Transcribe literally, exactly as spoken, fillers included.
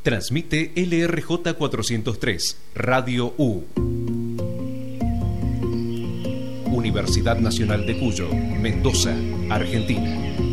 Transmite L R J cuatrocientos tres, Radio U. Universidad Nacional de Cuyo, Mendoza, Argentina.